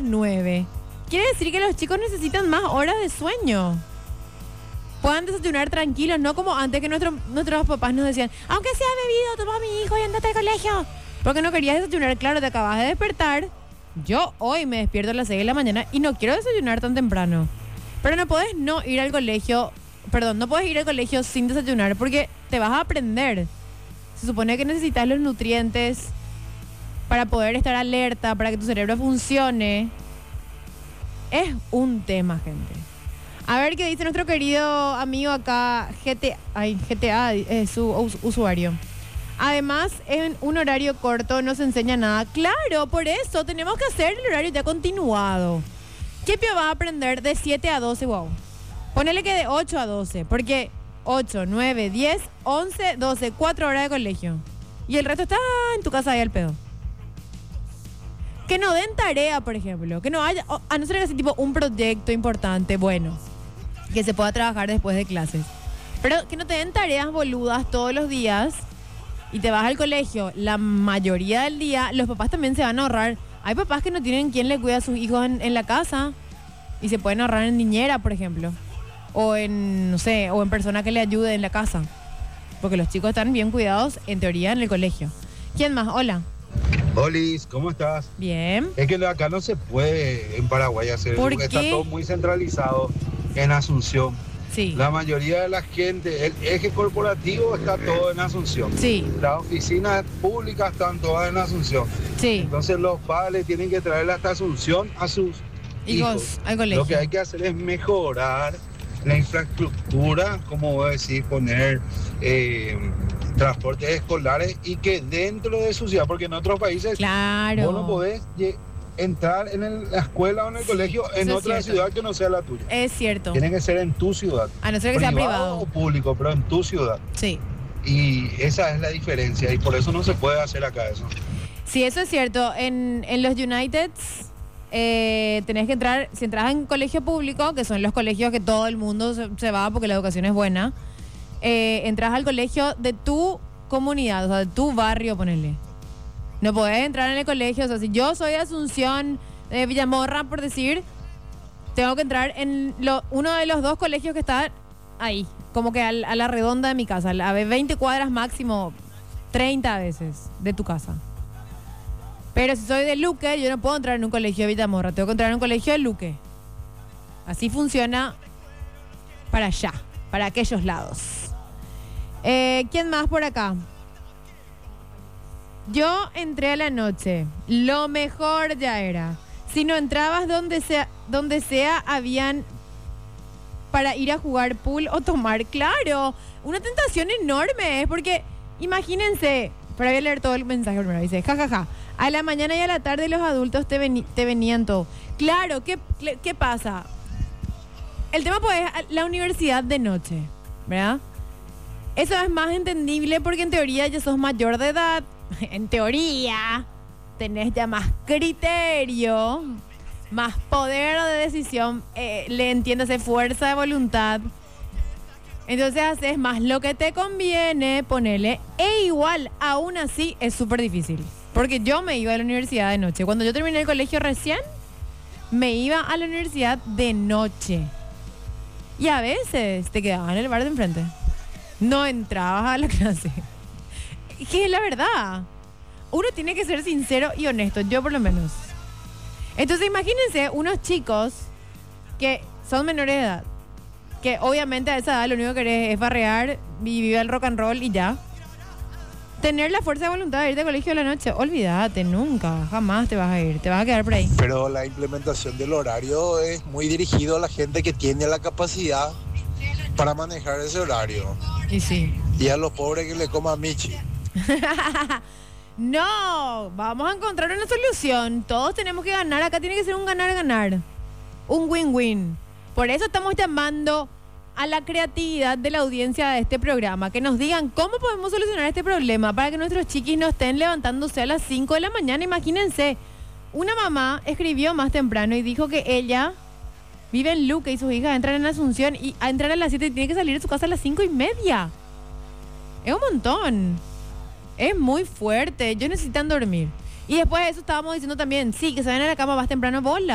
9. Quiere decir que los chicos necesitan más horas de sueño. Puedan desayunar tranquilos, no como antes que nuestros papás nos decían, aunque sea bebido, toma a mi hijo y andate al colegio. Porque no querías desayunar, claro, te acabas de despertar. Yo hoy me despierto a las 6 de la mañana y no quiero desayunar tan temprano. Pero no puedes no ir al colegio, no puedes ir al colegio sin desayunar porque te vas a aprender. Se supone que necesitas los nutrientes para poder estar alerta, para que tu cerebro funcione. Es un tema, gente. A ver qué dice nuestro querido amigo acá, GTA es su usuario. Además, en un horario corto no se enseña nada. Claro, por eso tenemos que hacer el horario ya continuado. ¿Qué va a aprender de 7 a 12? Wow. Ponele que de 8 a 12, porque 8, 9, 10, 11, 12, 4 horas de colegio. Y el resto está en tu casa ahí al pedo. Que no den tarea, por ejemplo. Que no haya, a no ser que sea tipo un proyecto importante, bueno, que se pueda trabajar después de clases. Pero que no te den tareas boludas todos los días y te vas al colegio la mayoría del día. Los papás también se van a ahorrar. Hay papás que no tienen quien le cuida a sus hijos en la casa y se pueden ahorrar en niñera, por ejemplo. O en, no sé, o en persona que le ayude en la casa. Porque los chicos están bien cuidados, en teoría, en el colegio. ¿Quién más? Hola. Olis, ¿cómo estás? Bien. Es que acá no se puede en Paraguay hacer eso ¿Por porque qué? está todo muy centralizado en Asunción. Sí. La mayoría de la gente, el eje corporativo está todo en Asunción. Sí. Las oficinas públicas están todas en Asunción. Sí. Entonces los padres tienen que traerle hasta Asunción a sus hijos. Al colegio. Lo que hay que hacer es mejorar la infraestructura, como voy a decir, poner transportes escolares y que dentro de su ciudad, porque en otros países Claro. vos no podés entrar en la escuela o en el colegio en Eso es otra cierto. ciudad que no sea la tuya. Es cierto. Tiene que ser en tu ciudad. A no ser que sea privado. o público, pero en tu ciudad. Sí. Y esa es la diferencia y por eso no se puede hacer acá eso. Sí, eso es cierto. En los Uniteds tenés que entrar, si entras en colegio público, que son los colegios que todo el mundo se va porque la educación es buena, entras al colegio de tu comunidad, o sea, de tu barrio, ponele. No podés entrar en el colegio, o sea, si yo soy de Asunción, de Villamorra, por decir, tengo que entrar en uno de los dos colegios que están ahí, como que a la redonda de mi casa, a 20 cuadras máximo, 30 veces de tu casa. Pero si soy de Luque, yo no puedo entrar en un colegio de Villamorra, tengo que entrar en un colegio de Luque. Así funciona para allá, para aquellos lados. ¿Quién más por acá? Yo entré a la noche. Lo mejor ya era. Si no entrabas donde sea habían para ir a jugar pool o tomar. Claro, una tentación enorme es porque, imagínense, pero voy a leer todo el mensaje primero. Dice, jajaja, a la mañana y a la tarde los adultos te venían todo. Claro, ¿qué pasa? El tema pues es la universidad de noche, ¿verdad? Eso es más entendible porque en teoría ya sos mayor de edad. En teoría tenés ya más criterio, más poder de decisión, le entiéndase fuerza de voluntad. Entonces haces más lo que te conviene, ponele. E igual, aún así es súper difícil. Porque yo me iba a la universidad de noche. Cuando yo terminé el colegio recién, me iba a la universidad de noche. Y a veces te quedabas en el bar de enfrente. No entrabas a la clase. Que es la verdad. Uno tiene que ser sincero y honesto, yo por lo menos. Entonces imagínense unos chicos que son menores de edad, que obviamente a esa edad lo único que querés es farrear, vivir el rock and roll y ya. Tener la fuerza de voluntad de ir de colegio a la noche, olvídate, nunca, jamás te vas a ir, te vas a quedar por ahí. Pero la implementación del horario es muy dirigido a la gente que tiene la capacidad para manejar ese horario. Y sí. Y a los pobres que le coman michi. No, vamos a encontrar una solución. Todos tenemos que ganar. Acá tiene que ser un ganar-ganar. Un win-win. Por eso estamos llamando a la creatividad de la audiencia de este programa. Que nos digan cómo podemos solucionar este problema para que nuestros chiquis no estén levantándose a las 5 de la mañana. Imagínense, una mamá escribió más temprano y dijo que ella vive en Luque y sus hijas entran en Asunción y a entrar a las 7 y tiene que salir de su casa a las 5:30. Es un montón. Es muy fuerte. Ellos necesitan dormir. Y después de eso estábamos diciendo también, sí, que se vayan a la cama más temprano, bola.